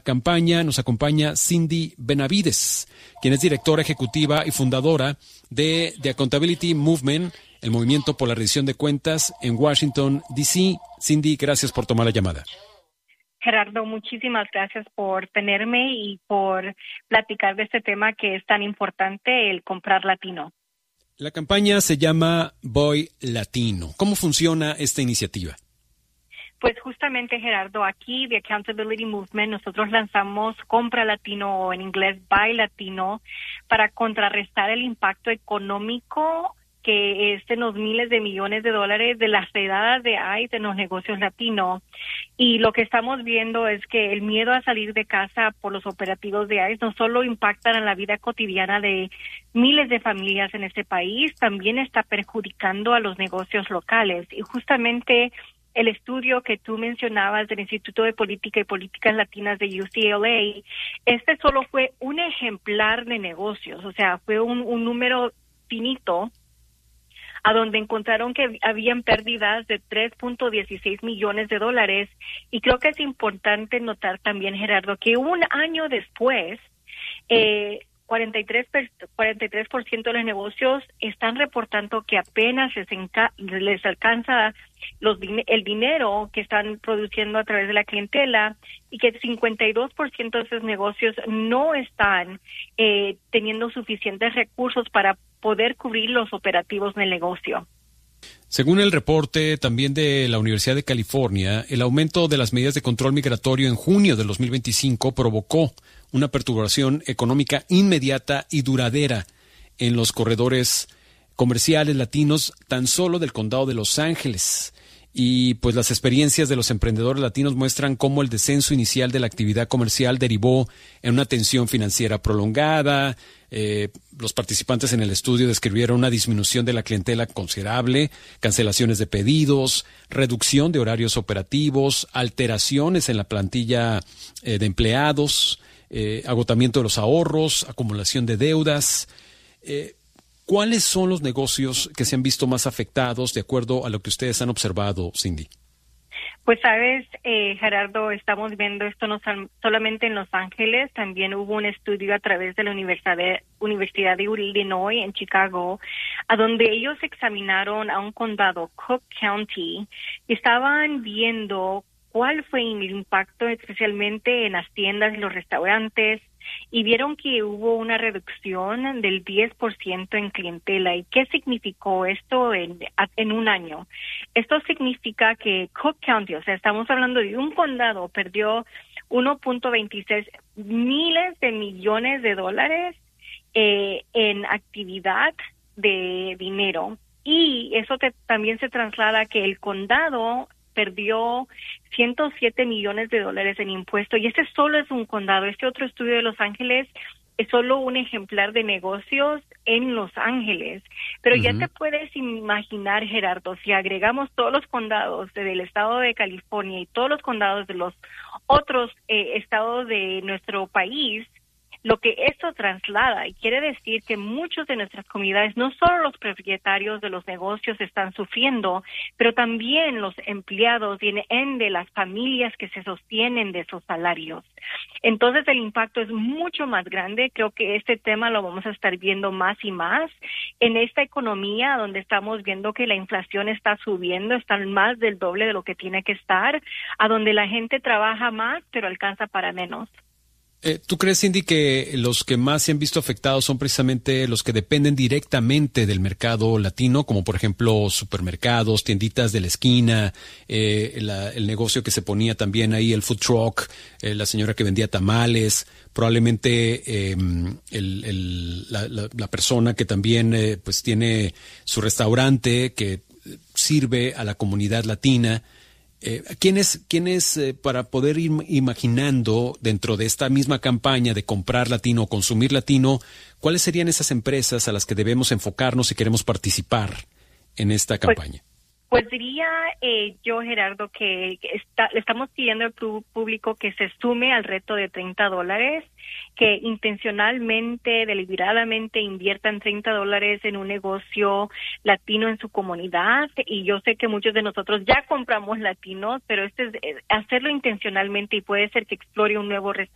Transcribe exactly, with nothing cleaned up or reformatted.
campaña nos acompaña Cindy Benavides, quien es directora ejecutiva y fundadora de The Accountability Movement, el movimiento por la rendición de cuentas en Washington, D C. Cindy, gracias por tomar la llamada. Gerardo, muchísimas gracias por tenerme y por platicar de este tema que es tan importante, el comprar latino. La campaña se llama Voy Latino. ¿Cómo funciona esta iniciativa? Pues justamente, Gerardo, aquí The Accountability Movement, nosotros lanzamos Compra Latino, o en inglés Buy Latino, para contrarrestar el impacto económico que es en los miles de millones de dólares de las redadas de I C E en los negocios latinos. Y lo que estamos viendo es que el miedo a salir de casa por los operativos de I C E no solo impactan en la vida cotidiana de miles de familias en este país, también está perjudicando a los negocios locales. Y justamente el estudio que tú mencionabas del Instituto de Política y Políticas Latinas de U C L A, este solo fue un ejemplar de negocios, o sea, fue un, un número finito, a donde encontraron que habían pérdidas de tres punto dieciséis millones de dólares. Y creo que es importante notar también, Gerardo, que un año después, eh, cuarenta y tres por ciento de los negocios están reportando que apenas les, enca- les alcanza los din- el dinero que están produciendo a través de la clientela, y que cincuenta y dos por ciento de esos negocios no están eh, teniendo suficientes recursos para poder cubrir los operativos del negocio. Según el reporte también de la Universidad de California, el aumento de las medidas de control migratorio en junio del dos mil veinticinco provocó una perturbación económica inmediata y duradera en los corredores comerciales latinos tan solo del condado de Los Ángeles. Y pues las experiencias de los emprendedores latinos muestran cómo el descenso inicial de la actividad comercial derivó en una tensión financiera prolongada. Eh, los participantes en el estudio describieron una disminución de la clientela considerable, cancelaciones de pedidos, reducción de horarios operativos, alteraciones en la plantilla eh, de empleados, eh, agotamiento de los ahorros, acumulación de deudas. Eh, ¿Cuáles son los negocios que se han visto más afectados de acuerdo a lo que ustedes han observado, Cindy? Pues sabes, eh, Gerardo, estamos viendo esto no sol- solamente en Los Ángeles, también hubo un estudio a través de la Universidad de, Universidad de Illinois en Chicago, a donde ellos examinaron a un condado, Cook County, y estaban viendo cuál fue el impacto especialmente en las tiendas y los restaurantes, y vieron que hubo una reducción del diez por ciento en clientela. ¿Y qué significó esto en, en un año? Esto significa que Cook County, o sea, estamos hablando de un condado, perdió uno punto veintiséis miles de millones de dólares eh, en actividad de dinero. Y eso te, también se traslada a que el condado perdió ciento siete millones de dólares en impuestos, y este solo es un condado. Este otro estudio de Los Ángeles es solo un ejemplar de negocios en Los Ángeles. Pero uh-huh. Ya te puedes imaginar, Gerardo, si agregamos todos los condados del estado de California y todos los condados de los otros eh, estados de nuestro país, lo que esto traslada, y quiere decir que muchos de nuestras comunidades, no solo los propietarios de los negocios están sufriendo, pero también los empleados y en de las familias que se sostienen de esos salarios. Entonces el impacto es mucho más grande. Creo que este tema lo vamos a estar viendo más y más en esta economía donde estamos viendo que la inflación está subiendo, está más del doble de lo que tiene que estar, a donde la gente trabaja más pero alcanza para menos. Eh, ¿Tú crees, Cindy, que los que más se han visto afectados son precisamente los que dependen directamente del mercado latino, como por ejemplo supermercados, tienditas de la esquina, eh, la, el negocio que se ponía también ahí, el food truck, eh, la señora que vendía tamales, probablemente eh, el, el, la, la, la persona que también eh, pues tiene su restaurante que sirve a la comunidad latina? Eh, ¿Quiénes, quiénes eh, para poder ir imaginando dentro de esta misma campaña de comprar latino o consumir latino, cuáles serían esas empresas a las que debemos enfocarnos si queremos participar en esta campaña? Pues, pues diría eh, yo, Gerardo, que está, le estamos pidiendo al público que se sume al reto de treinta dólares, que intencionalmente, deliberadamente inviertan treinta dólares en un negocio latino en su comunidad. Y yo sé que muchos de nosotros ya compramos latinos, pero este es hacerlo intencionalmente, y puede ser que explore un nuevo restaurante